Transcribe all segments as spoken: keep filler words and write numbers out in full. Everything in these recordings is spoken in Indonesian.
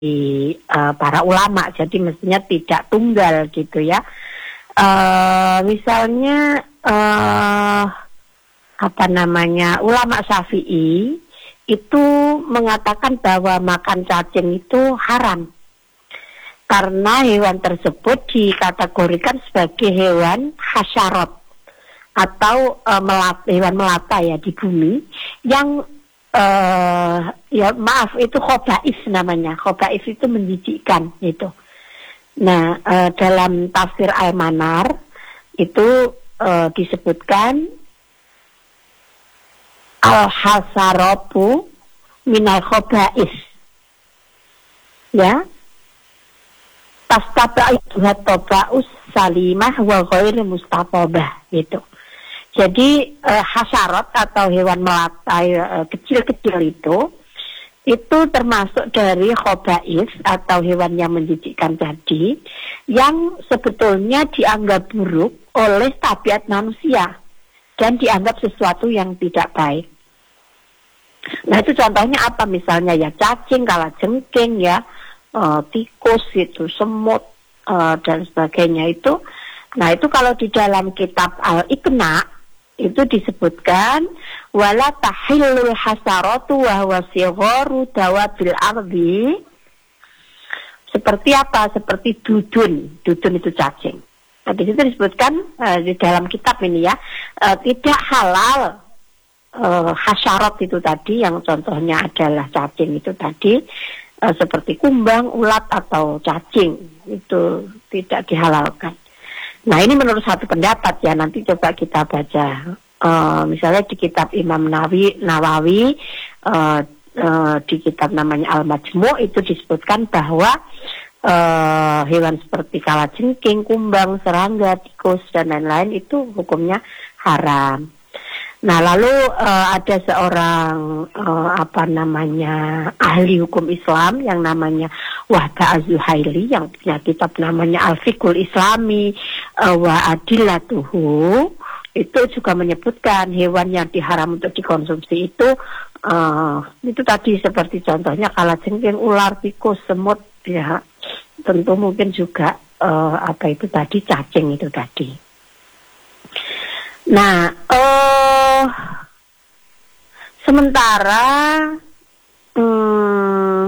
uh, para ulama, jadi mestinya tidak tunggal gitu ya. Uh, misalnya uh, apa namanya ulama Syafi'i itu mengatakan bahwa makan cacing itu haram karena hewan tersebut dikategorikan sebagai hewan hasyarat atau uh, melata, hewan melata ya di bumi yang uh, ya maaf itu khobais namanya. Khobais itu menjijikkan gitu. Nah, uh, dalam tafsir Al-Manar itu uh, disebutkan al-hasarabu minal khobais. Ya. Tastaba'idha taba'us salimah wa ghairu mustaqabah gitu. Jadi uh, hasyarat atau hewan melata uh, kecil-kecil itu itu termasuk dari khobais atau hewan yang menjijikkan tadi yang sebetulnya dianggap buruk oleh tabiat manusia dan dianggap sesuatu yang tidak baik. Nah itu contohnya apa, misalnya ya cacing, kalajengking ya, uh, tikus itu, semut uh, dan sebagainya itu. Nah itu kalau di dalam kitab Al-Iqna itu disebutkan wala tahillul hasaratu wa huwa sigharu dawabil ardi. Seperti apa? Seperti dudun. Dudun itu cacing. Nah, di situ disebutkan uh, di dalam kitab ini ya, uh, tidak halal uh, hasyarat itu tadi, yang contohnya adalah cacing itu tadi, uh, seperti kumbang, ulat atau cacing, itu tidak dihalalkan. Nah ini menurut satu pendapat ya, nanti coba kita baca uh, misalnya di kitab Imam Nawawi, Nawawi uh, uh, di kitab namanya Al-Majmu' itu disebutkan bahwa uh, hewan seperti kalajengking, kumbang, serangga, tikus dan lain-lain itu hukumnya haram. Nah lalu uh, ada seorang uh, apa namanya ahli hukum Islam yang namanya Wahba Az-Zuhaili yang punya kitab namanya Al-Fiqhul Islami uh, wa Adillatuhu, itu juga menyebutkan hewan yang diharam untuk dikonsumsi itu uh, itu tadi seperti contohnya kalajengking, ular, tikus, semut ya, tentu mungkin juga uh, apa itu tadi cacing itu tadi. Nah, uh, sementara hmm,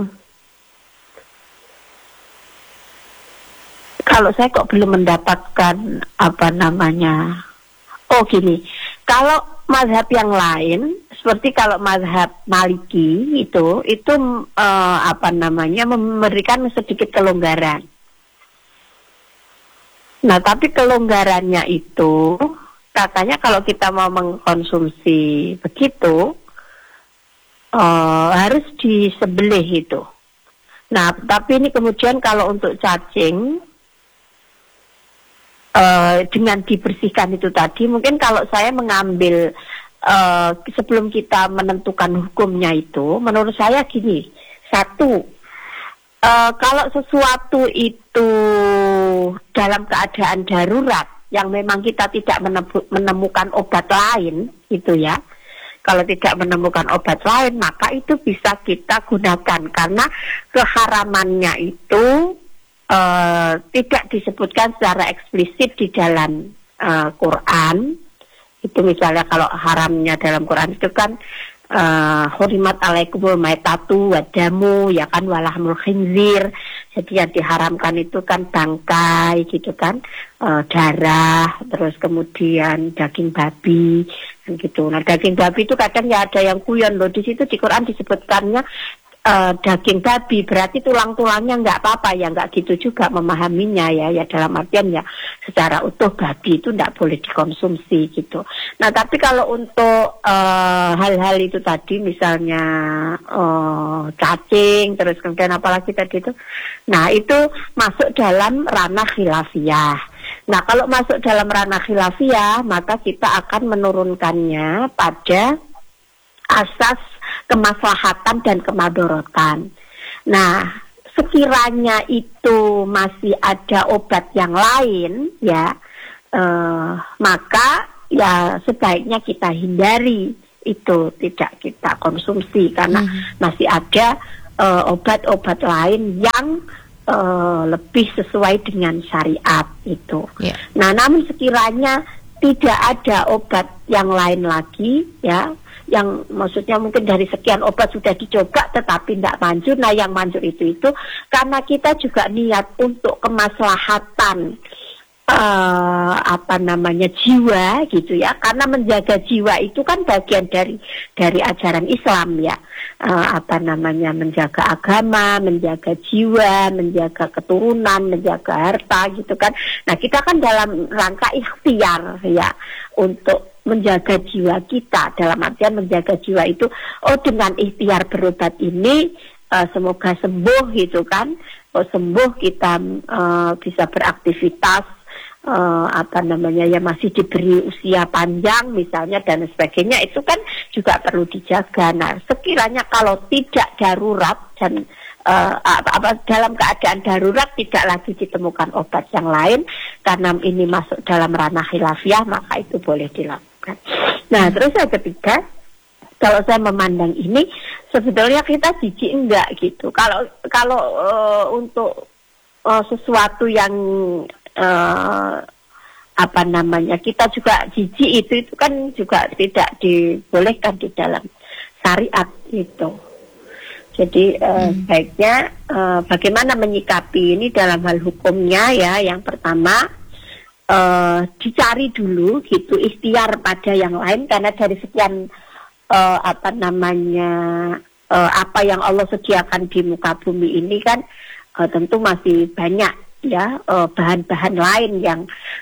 kalau saya kok belum mendapatkan apa namanya, oh gini, kalau mazhab yang lain seperti kalau mazhab Maliki itu itu uh, apa namanya memberikan sedikit kelonggaran. Nah, tapi kelonggarannya itu katanya kalau kita mau mengkonsumsi begitu uh, harus disembelih itu. Nah, tapi ini kemudian kalau untuk cacing uh, dengan dibersihkan itu tadi, mungkin kalau saya mengambil uh, sebelum kita menentukan hukumnya itu, menurut saya gini, satu, uh, kalau sesuatu itu dalam keadaan darurat yang memang kita tidak menemukan obat lain gitu ya. Kalau tidak menemukan obat lain maka itu bisa kita gunakan karena keharamannya itu uh, tidak disebutkan secara eksplisit di dalam uh, Quran. Itu misalnya kalau haramnya dalam Quran itu kan uh, hurimat alaikumul maitatu wadamu ya kan walahmul khinzir. Jadi yang diharamkan itu kan bangkai gitu kan, e, darah, terus kemudian daging babi, gitu. Nah daging babi itu kadang ya ada yang kuyon loh, di situ di Quran disebutkannya e, daging babi, berarti tulang-tulangnya nggak apa-apa ya, nggak gitu juga memahaminya ya, ya dalam artian ya secara utuh babi itu nggak boleh dikonsumsi gitu. Nah tapi kalau untuk e, hal-hal itu tadi misalnya e, cacing, terus kemudian apalagi tadi itu, nah itu masuk dalam ranah khilafiyah. Nah kalau masuk dalam ranah khilafiyah maka kita akan menurunkannya pada asas kemaslahatan dan kemadorotan. Nah sekiranya itu masih ada obat yang lain ya, eh, maka ya sebaiknya kita hindari itu, tidak kita konsumsi karena hmm. masih ada uh, obat-obat lain yang uh, lebih sesuai dengan syariat itu. Yeah. Nah, namun sekiranya tidak ada obat yang lain lagi, ya, yang maksudnya mungkin dari sekian obat sudah dicoba tetapi tidak manjur. Nah, yang manjur itu itu karena kita juga niat untuk kemaslahatan uh, apa namanya jiwa gitu ya, karena menjaga jiwa itu kan bagian dari dari ajaran Islam ya, uh, apa namanya menjaga agama, menjaga jiwa, menjaga keturunan, menjaga harta gitu kan. Nah, kita kan dalam rangka ikhtiar ya untuk menjaga jiwa kita, dalam artian menjaga jiwa itu oh dengan ikhtiar berobat ini uh, semoga sembuh gitu kan, oh sembuh kita uh, bisa beraktivitas Uh, apa namanya ya masih diberi usia panjang misalnya dan sebagainya, itu kan juga perlu dijaga. Nah, sekiranya kalau tidak darurat dan uh, apa, apa dalam keadaan darurat tidak lagi ditemukan obat yang lain karena ini masuk dalam ranah khilafiyah, maka itu boleh dilakukan. Nah, terus yang ketiga, kalau saya memandang ini sebetulnya kita jijik enggak gitu. Kalau kalau uh, untuk uh, sesuatu yang Uh, apa namanya kita juga jijik itu itu kan juga tidak dibolehkan di dalam syariat itu. Jadi uh, hmm. baiknya uh, bagaimana menyikapi ini dalam hal hukumnya ya. Yang pertama uh, dicari dulu gitu ikhtiar pada yang lain, karena dari sekian uh, apa namanya uh, apa yang Allah sediakan di muka bumi ini kan uh, tentu masih banyak ya uh, bahan-bahan lain yang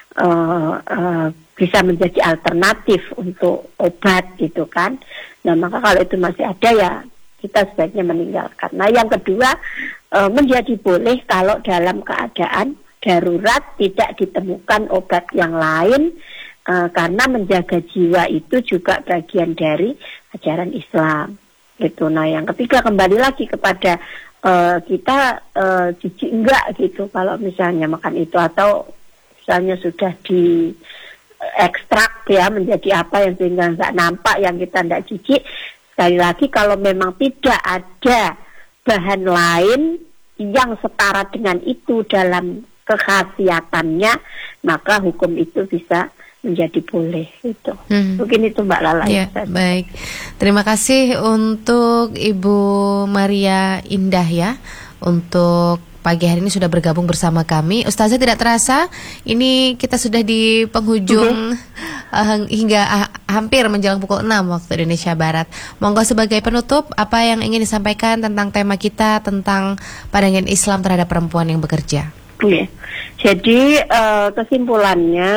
uh, uh, bisa menjadi alternatif untuk obat gitu kan. Nah, maka kalau itu masih ada ya kita sebaiknya meninggalkan. Nah, yang kedua uh, menjadi boleh kalau dalam keadaan darurat tidak ditemukan obat yang lain, uh, karena menjaga jiwa itu juga bagian dari ajaran Islam gitu. Nah, yang ketiga kembali lagi kepada Uh, kita uh, jijik enggak gitu kalau misalnya makan itu, atau misalnya sudah di ekstrak ya menjadi apa yang sehingga enggak nampak, yang kita enggak jijik. Sekali lagi kalau memang tidak ada bahan lain yang setara dengan itu dalam kekhasiatannya, maka hukum itu bisa menjadi boleh itu. Hmm. Mungkin itu Mbak Lala. Ya, baik. Terima kasih untuk Ibu Maria Indah ya, untuk pagi hari ini sudah bergabung bersama kami. Ustazah, tidak terasa ini kita sudah di penghujung uh, hingga uh, hampir menjelang pukul enam waktu Indonesia Barat. Monggo sebagai penutup, apa yang ingin disampaikan tentang tema kita tentang pandangan Islam terhadap perempuan yang bekerja? Ya. Jadi uh, kesimpulannya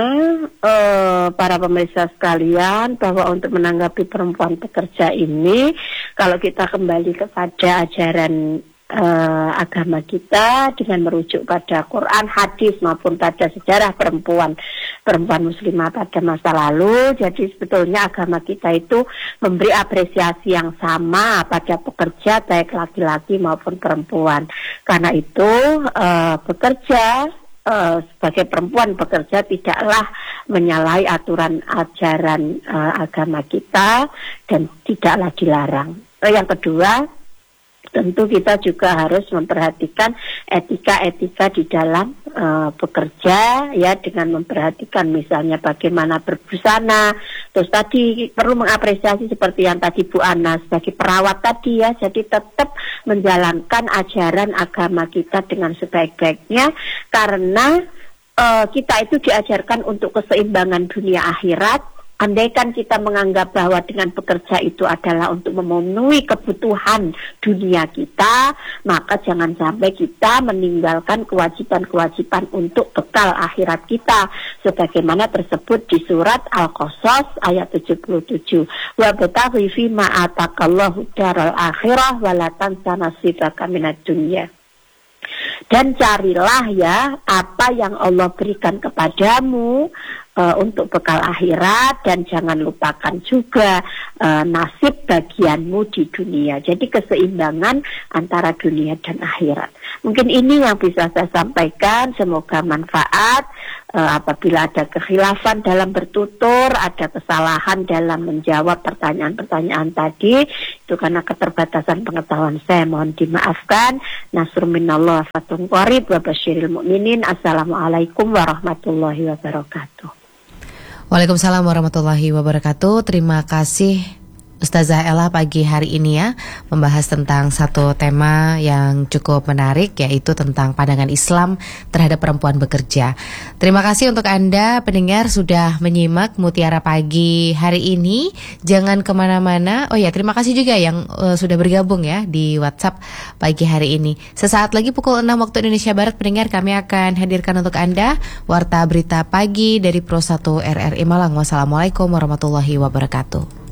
uh, para pemirsa sekalian, bahwa untuk menanggapi perempuan pekerja ini, kalau kita kembali kepada ajaran uh, agama kita dengan merujuk pada Quran, hadis maupun pada sejarah perempuan perempuan muslimah pada masa lalu, jadi sebetulnya agama kita itu memberi apresiasi yang sama pada pekerja baik laki-laki maupun perempuan. Karena itu uh, bekerja uh, sebagai perempuan bekerja tidaklah menyalahi aturan ajaran uh, agama kita dan tidaklah dilarang. Uh, yang kedua, tentu kita juga harus memperhatikan etika-etika di dalam uh, bekerja ya, dengan memperhatikan misalnya bagaimana berbusana. Terus tadi perlu mengapresiasi seperti yang tadi Bu Ana sebagai perawat tadi ya, jadi tetap menjalankan ajaran agama kita dengan sebaik-baiknya, karena uh, kita itu diajarkan untuk keseimbangan dunia akhirat. Andaikan kita menganggap bahwa dengan bekerja itu adalah untuk memenuhi kebutuhan dunia kita, maka jangan sampai kita meninggalkan kewajiban-kewajiban untuk bekal akhirat kita, sebagaimana tersebut di surat Al-Qasas ayat tujuh puluh tujuh. Wa bataghi fima atakallahu daral akhirah wa la tansa nasibaka minad dunya. Dan carilah ya apa yang Allah berikan kepadamu uh, untuk bekal akhirat, dan jangan lupakan juga uh, nasib bagianmu di dunia. Jadi keseimbangan antara dunia dan akhirat. Mungkin ini yang bisa saya sampaikan, semoga manfaat. uh, apabila ada kekhilafan dalam bertutur, ada kesalahan dalam menjawab pertanyaan-pertanyaan tadi, itu karena keterbatasan pengetahuan saya, mohon dimaafkan. Nasrun minallah fatun qarib wa basyiril mu'minin. Assalamualaikum warahmatullahi wabarakatuh. Waalaikumsalam warahmatullahi wabarakatuh. Terima kasih Ustazah Ella pagi hari ini ya, membahas tentang satu tema yang cukup menarik, yaitu tentang pandangan Islam terhadap perempuan bekerja. Terima kasih untuk Anda pendengar sudah menyimak Mutiara Pagi hari ini. Jangan kemana-mana. Oh ya, terima kasih juga yang uh, sudah bergabung ya di WhatsApp pagi hari ini. Sesaat lagi pukul enam waktu Indonesia Barat, pendengar, kami akan hadirkan untuk Anda Warta Berita Pagi dari Pro satu R R I Malang. Wassalamualaikum warahmatullahi wabarakatuh.